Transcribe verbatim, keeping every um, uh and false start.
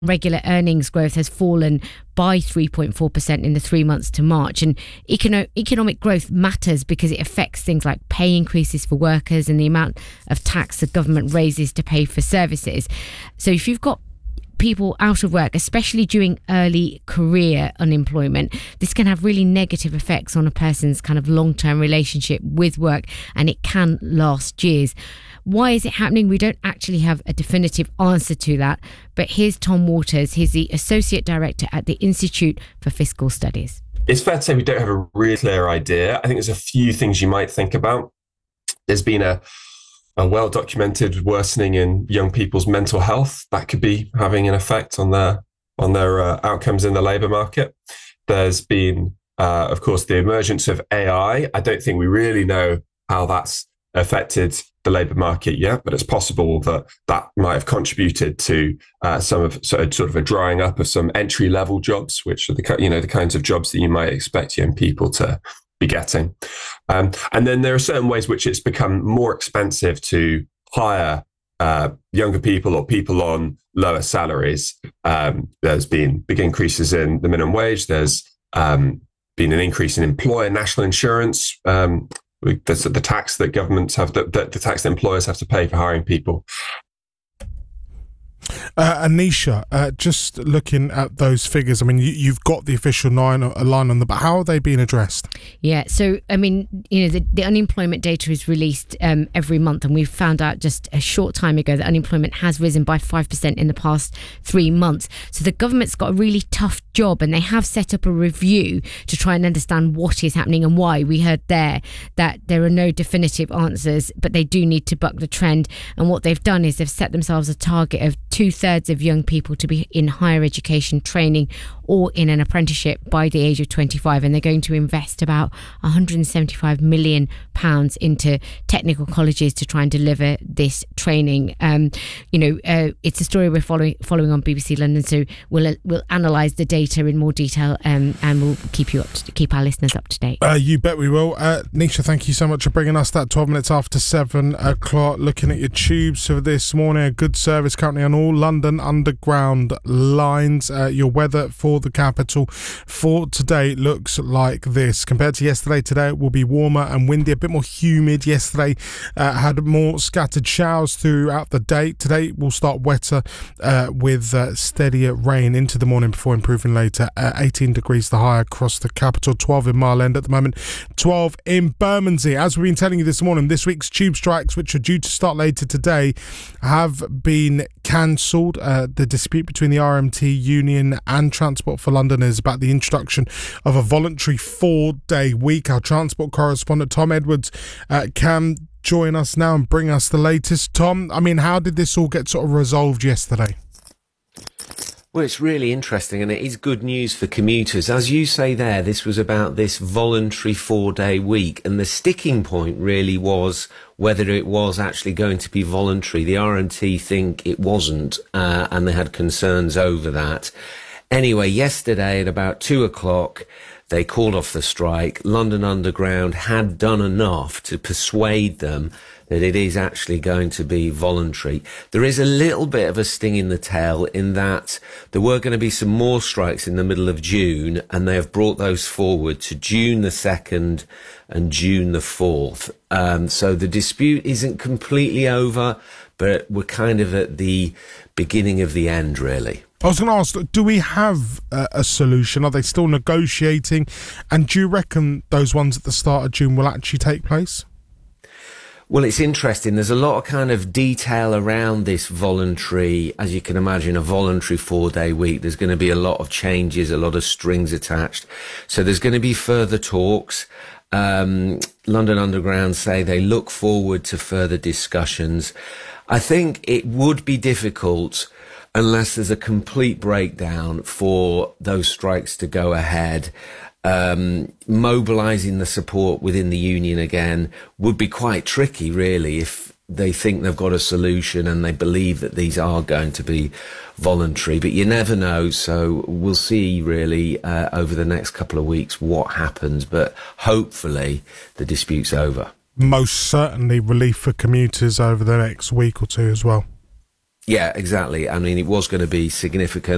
regular earnings growth has fallen by three point four percent in the three months to March. And econo- economic growth matters because it affects things like pay increases for workers and the amount of tax the government raises to pay for services. So if you've got people out of work, especially during early career unemployment, this can have really negative effects on a person's kind of long-term relationship with work, and it can last years. Why is it happening? We don't actually have a definitive answer to that, but here's Tom Waters. He's the Associate Director at the Institute for Fiscal Studies. It's fair to say we don't have a really clear idea. I think there's a few things you might think about. There's been a a well-documented worsening in young people's mental health that could be having an effect on their on their uh, outcomes in the labour market. There's been, uh, of course, the emergence of A I. I don't think we really know how that's affected the labour market yet, but it's possible that that might have contributed to uh, some of so, sort of a drying up of some entry-level jobs, which are the you know the kinds of jobs that you might expect young people to be getting. Um, and then there are certain ways which it's become more expensive to hire uh, younger people or people on lower salaries. Um, there's been big increases in the minimum wage. There's um, been an increase in employer national insurance. Um, there's the tax that governments have, that the, the tax that employers have to pay for hiring people. Uh, Anisha, uh, just looking at those figures, I mean, you, you've got the official nine, uh, line on them, but how are they being addressed? Yeah, so, I mean, you know, the, the unemployment data is released um, every month, and we've found out just a short time ago that unemployment has risen by five percent in the past three months. So the government's got a really tough job, and they have set up a review to try and understand what is happening and why. We heard there that there are no definitive answers, but they do need to buck the trend. And what they've done is they've set themselves a target of two-thirds of young people to be in higher education training or in an apprenticeship by the age of twenty-five, and they're going to invest about one hundred seventy-five million pounds into technical colleges to try and deliver this training. Um, you know, uh, it's a story we're following following on B B C London, so we'll we'll analyse the data in more detail, um, and we'll keep you up to, keep our listeners up to date. Uh, you bet we will. Uh, Nisha, thank you so much for bringing us that twelve minutes after seven o'clock. Looking at your tubes for this morning, a good service currently on all London Underground lines. Uh, your weather for the capital for today looks like this. Compared to yesterday, today it will be warmer and windy, a bit more humid. Yesterday uh, had more scattered showers throughout the day. Today will start wetter uh, with uh, steadier rain into the morning before improving later. Uh, eighteen degrees the high across the capital, twelve in Mile End at the moment, twelve in Bermondsey. As we've been telling you this morning, this week's tube strikes, which are due to start later today, have been cancelled. Uh, the dispute between the R M T union and Transport for Londoners about the introduction of a voluntary four-day week. Our transport correspondent Tom Edwards uh, can join us now and bring us the latest. Tom, I mean, how did this all get sort of resolved yesterday? Well, it's really interesting, and it is good news for commuters. As you say there, this was about this voluntary four-day week, and the sticking point really was whether it was actually going to be voluntary. The R M T think it wasn't, uh, and they had concerns over that. Anyway, yesterday at about two o'clock, they called off the strike. London Underground had done enough to persuade them that it is actually going to be voluntary. There is a little bit of a sting in the tail in that there were going to be some more strikes in the middle of June, and they have brought those forward to June the second and June the fourth. Um, so the dispute isn't completely over, but we're kind of at the beginning of the end, really. I was going to ask, do we have uh, a solution? Are they still negotiating? And do you reckon those ones at the start of June will actually take place? Well, it's interesting. There's a lot of kind of detail around this voluntary, as you can imagine, a voluntary four-day week. There's going to be a lot of changes, a lot of strings attached. So there's going to be further talks. Um, London Underground say they look forward to further discussions. I think it would be difficult unless there's a complete breakdown for those strikes to go ahead. Um, mobilising the support within the union again would be quite tricky, really, if they think they've got a solution and they believe that these are going to be voluntary. But you never know, so we'll see, really, uh, over the next couple of weeks what happens. But hopefully the dispute's over. Most certainly relief for commuters over the next week or two as well. Yeah, exactly. I mean, it was going to be significant.